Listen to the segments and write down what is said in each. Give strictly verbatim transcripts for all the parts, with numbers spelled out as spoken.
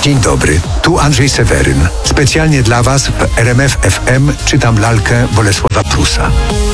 Dzień dobry, tu Andrzej Seweryn. Specjalnie dla Was w R M F F M czytam lalkę Bolesława Prusa.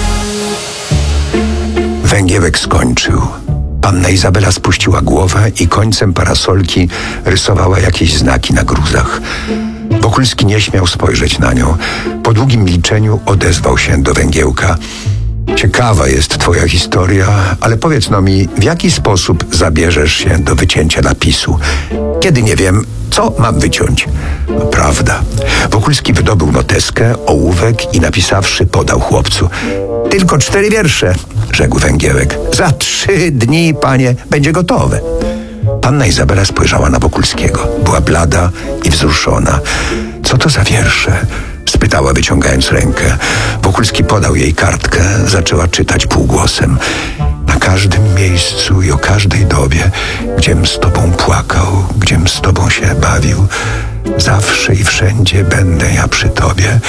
Węgiełek skończył. Panna Izabela spuściła głowę i końcem parasolki rysowała jakieś znaki na gruzach. Wokulski nie śmiał spojrzeć na nią. Po długim milczeniu odezwał się do Węgiełka. Ciekawa jest twoja historia, ale powiedz no mi, w jaki sposób zabierzesz się do wycięcia napisu? Kiedy nie wiem, co mam wyciąć? No, prawda. Wokulski wydobył noteskę, ołówek i napisawszy podał chłopcu. Tylko cztery wiersze, rzekł Węgiełek. Za trzy dni, panie, będzie gotowe. Panna Izabela spojrzała na Wokulskiego. Była blada i wzruszona. Co to za wiersze? Spytała, wyciągając rękę. Wokulski podał jej kartkę, zaczęła czytać półgłosem. Na każdym miejscu i o każdej dobie, gdziem z tobą płakał, gdziem z tobą się bawił, zawsze i wszędzie będę ja przy tobie,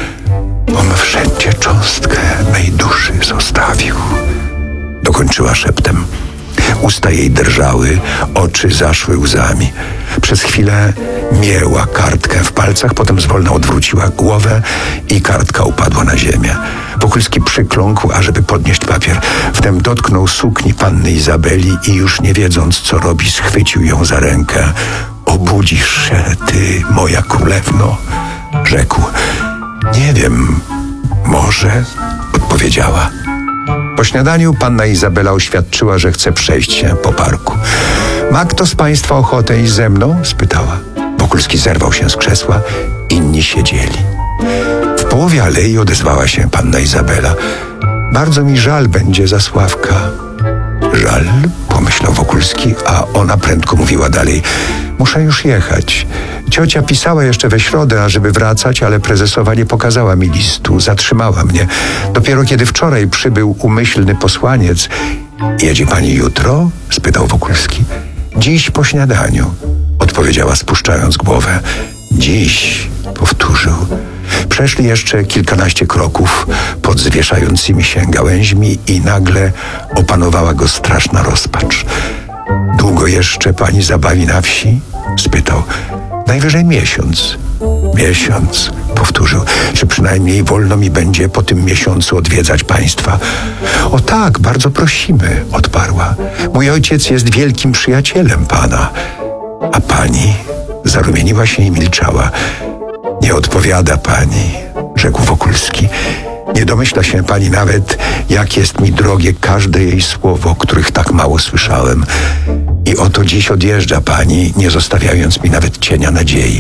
bom wszędzie cząstkę mej duszy zostawił. Dokończyła szeptem. Usta jej drżały, oczy zaszły łzami. Przez chwilę mięła kartkę w palcach, potem zwolna odwróciła głowę i kartka upadła na ziemię. Wokulski przykląkł, ażeby podnieść papier. Wtem dotknął sukni panny Izabeli i już nie wiedząc, co robi, schwycił ją za rękę. Obudzisz się, ty, moja królewno, rzekł. Nie wiem, może, odpowiedziała. Po śniadaniu panna Izabela oświadczyła, że chce przejść się po parku. Ma kto z państwa ochotę iść ze mną? Spytała. Wokulski zerwał się z krzesła, inni siedzieli. W połowie alei odezwała się panna Izabela. Bardzo mi żal będzie Zasławka. Żal, pomyślał Wokulski, a ona prędko mówiła dalej. Muszę już jechać. Ciocia pisała jeszcze we środę, ażeby wracać, ale prezesowa nie pokazała mi listu, zatrzymała mnie. Dopiero kiedy wczoraj przybył umyślny posłaniec. Jedzie pani jutro? Spytał Wokulski. Dziś po śniadaniu, odpowiedziała spuszczając głowę. Dziś, powtórzył. Przeszli jeszcze kilkanaście kroków pod zwieszającymi się gałęźmi i nagle opanowała go straszna rozpacz. Długo jeszcze pani zabawi na wsi? Spytał. Najwyżej miesiąc. Miesiąc, powtórzył. Czy przynajmniej wolno mi będzie po tym miesiącu odwiedzać państwa? O tak, bardzo prosimy, odparła. Mój ojciec jest wielkim przyjacielem pana. A pani? Zarumieniła się i milczała. Nie odpowiada pani, rzekł Wokulski. Nie domyśla się pani nawet, jak jest mi drogie każde jej słowo, których tak mało słyszałem. I oto dziś odjeżdża pani, nie zostawiając mi nawet cienia nadziei.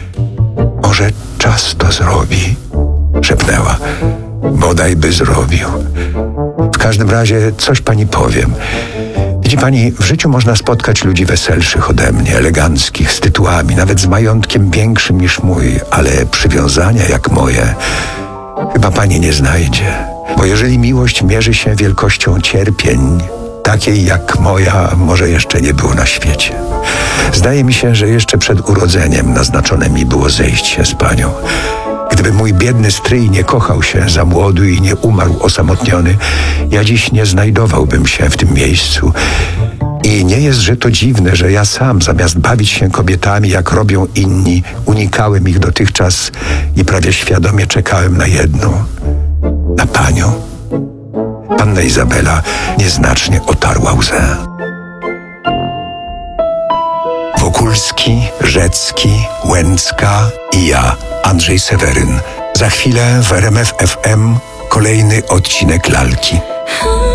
Może czas to zrobi, szepnęła. Bodaj by zrobił. W każdym razie coś pani powiem. Widzi pani, w życiu można spotkać ludzi weselszych ode mnie, eleganckich, z tytułami, nawet z majątkiem większym niż mój, ale przywiązania jak moje chyba pani nie znajdzie. Bo jeżeli miłość mierzy się wielkością cierpień, takiej jak moja może jeszcze nie było na świecie. Zdaje mi się, że jeszcze przed urodzeniem naznaczone mi było zejść się z panią. Gdyby mój biedny stryj nie kochał się za młodu i nie umarł osamotniony, ja dziś nie znajdowałbym się w tym miejscu. I nie jest, że to dziwne, że ja sam, zamiast bawić się kobietami, jak robią inni, unikałem ich dotychczas i prawie świadomie czekałem na jedną. Na panią. Panna Izabela nieznacznie otarła łzę. Wokulski, Rzecki, Łęcka i ja, Andrzej Seweryn. Za chwilę w R M F F M kolejny odcinek lalki.